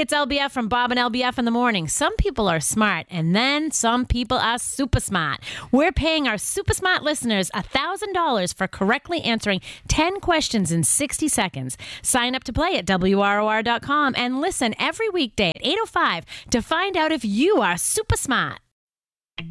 it's LBF from Bob and LBF in the morning. Some people are smart, and then some people are super smart. We're paying our super smart listeners $1,000 for correctly answering 10 questions in 60 seconds. Sign up to play at WROR.com and listen every weekday at 8:05 to find out if you are super smart.